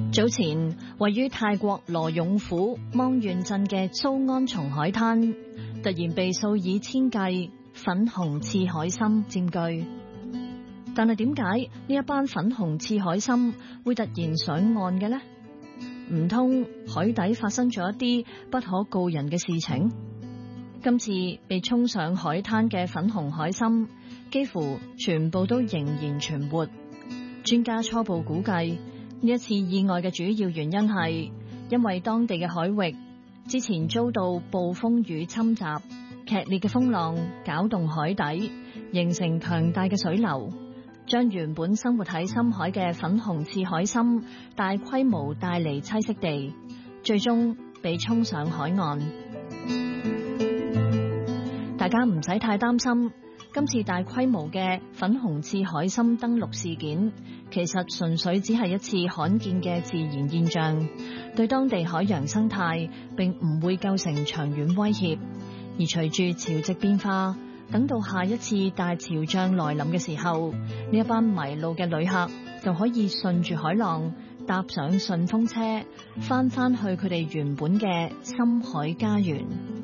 早前位於泰國羅勇府芒縣鎮嘅蘇安松海灘，突然被數以千計粉紅刺海參佔據。但係點解呢一班粉紅刺海參會突然上岸嘅呢？唔通海底發生咗一啲不可告人嘅事情？今次被沖上海灘嘅粉紅海參，幾乎全部都仍然存活。專家初步估計，呢一次意外嘅主要原因係因為當地嘅海域之前遭到暴風雨侵襲，劇烈嘅風浪攪動海底，形成強大嘅水流，將原本生活喺深海嘅粉紅刺海參大規模帶離棲息地，最終被沖上海岸。大家唔使太擔心，今次大規模嘅粉紅刺海參登陸事件，其實純粹只係一次罕見嘅自然現象，對當地海洋生態並唔會構成長遠威脅。而隨住潮汐變化，等到下一次大潮漲來臨嘅時候，呢一班迷路嘅旅客就可以順住海浪搭上順風車，返去佢哋原本嘅深海家園。